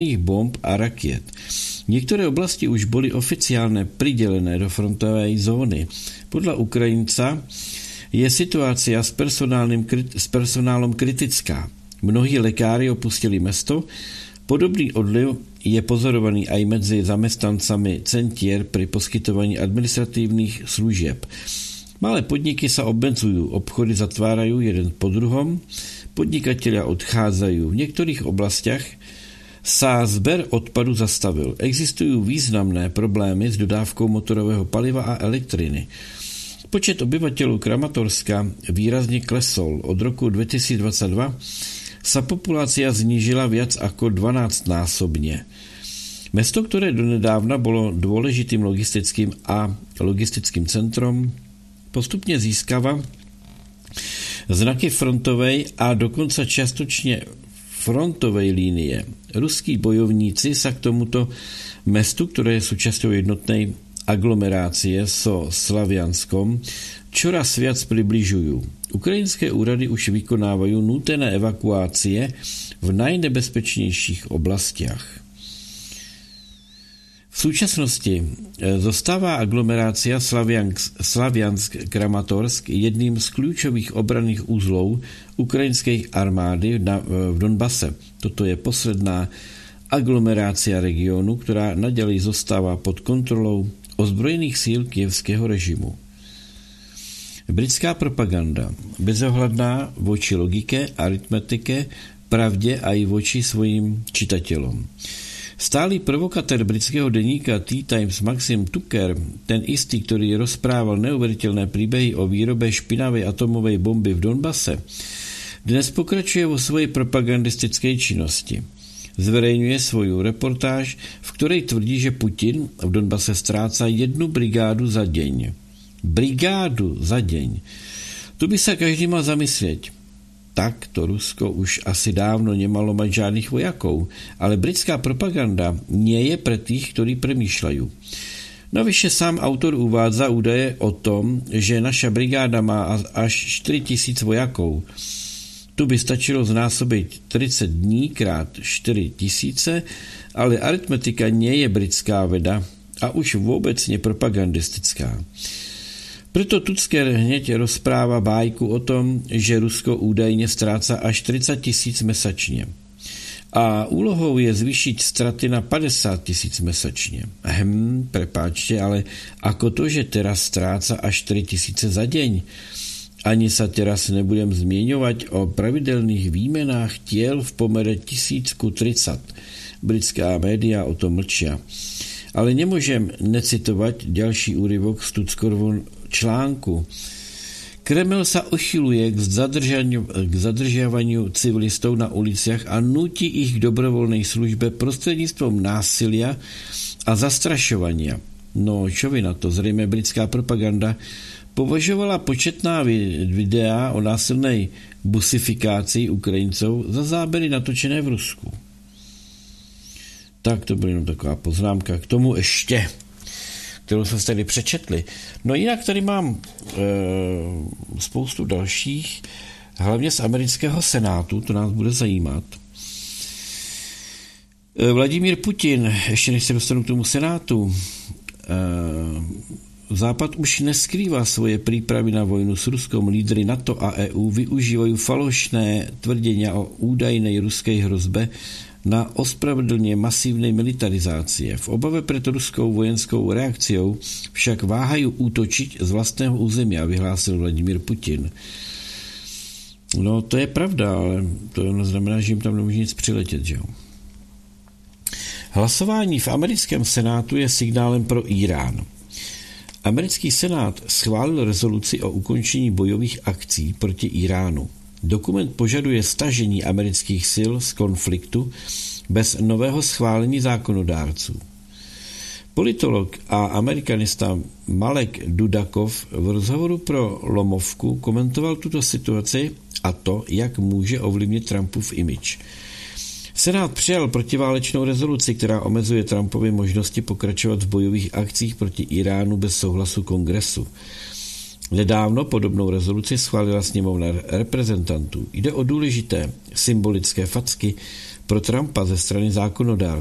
bomb a raket. Niektoré oblasti už boli oficiálne pridelené do frontovej zóny. Podľa Ukrajinca je situácia s personálom kritická. Mnohí lekári opustili mesto. Podobný odliv je pozorovaný aj medzi zamestnancami centier pri poskytovaní administratívnych služieb. Malé podniky sa obmedzujú, obchody zatvárajú jeden po druhom, podnikatelia odchádzajú. V niektorých oblastiach sa zber odpadu zastavil. Existujú významné problémy s dodávkou motorového paliva a elektriny. Počet obyvateľov Kramatorska výrazne klesol. Od roku 2022 sa populácia znížila viac ako 12-násobne. Mesto, ktoré donedávna bolo dôležitým logistickým centrom, postupne získava znaky frontovej a dokonca čiastočne frontovej línie. Ruskí bojovníci sa k tomuto mestu, ktoré je súčasťou jednotnej aglomerácie so Slavianskom, čoraz viac približujú. Ukrajinské úrady už vykonávajú nútené evakuácie v najnebezpečnejších oblastiach. V súčasnosti zostáva aglomerácia Slaviansk-Kramatorsk jedným z kľúčových obranných úzlov ukrajinskej armády v Donbase. Toto je posledná aglomerácia regiónu, ktorá naďalej zostáva pod kontrolou ozbrojených síl kievského režimu. Britská propaganda, bezohľadná voči logike, aritmetike, pravde aj voči svojim čitateľom. Stálý provokatér britského denníka Tea Times Maxim Tucker, ten istý, ktorý rozprával neuveriteľné príbehy o výrobe špinavej atomovej bomby v Donbase, dnes pokračuje vo svojej propagandistickej činnosti. Zverejňuje svoju reportáž, v ktorej tvrdí, že Putin v Donbase stráca 1 brigádu za deň. Brigádu za deň. Tu by sa každý mal zamyslieť. Tak to Rusko už asi dávno nemalo mať žiadnych vojakov, ale britská propaganda nie je pre tých, ktorí premýšľajú. Navyše sám autor uvádza údaje o tom, že naša brigáda má až 4000 vojakov. Tu by stačilo znásobiť 30 dní krát 4000, ale aritmetika nie je britská veda a už vôbec nepropagandistická. Preto Tucker hneď rozpráva bájku o tom, že Rusko údajne stráca až 30 000 mesačne. A úlohou je zvýšiť straty na 50 000 mesačne. Prepáčte, ale ako to, že teraz stráca až 4000 za deň? Ani sa teraz nebudem zmieňovať o pravidelných výmenách tiel v pomere 1000 ku 30. Britská média o tom mlčia. Ale nemôžem necitovať ďalší úryvok z Tuckerovho článku. Kreml sa uchyluje k zadržiavaniu civilistov na uliciach a núti ich k dobrovoľnej službe prostredníctvom násilia a zastrašovania. No čo vy na to? Zrejme britská propaganda považovala početná videá o násilnej busifikácii Ukrajincov za zábery natočené v Rusku. Tak to byla jenom taková poznámka k tomu ještě, kterou jsme tady přečetli. No jinak tady mám spoustu dalších, hlavně z amerického senátu, to nás bude zajímat. Vladimír Putin, ještě než se dostanu k tomu senátu, Západ už neskrývá svoje prípravy na vojnu s Ruskom. Lídry NATO a EU využívajú falošné tvrdenia o údajnej ruskej hrozbe na ospravedlnenie masívnej militarizácie. V obave pred ruskou vojenskou reakciou však váhajú útočiť z vlastného územia, vyhlásil Vladimír Putin. No to je pravda, ale to znamená, že jim tam nemůže nic přiletět, že jo? Hlasování v americkém senátu je signálem pro Irán. Americký senát schválil rezoluci o ukončení bojových akcí proti Iránu. Dokument požaduje stažení amerických sil z konfliktu bez nového schválení zákonodárců. Politolog a amerikanista Malek Dudakov v rozhovoru pro Lomovku komentoval tuto situaci a to, jak může ovlivnit Trumpův image. Senát přijal protiválečnou rezoluci, která omezuje Trumpovy možnosti pokračovat v bojových akcích proti Iránu bez souhlasu kongresu. Nedávno podobnou rezoluci schválila sněmovna reprezentantů. Jde o důležité symbolické facky pro Trumpa ze strany zákonodárců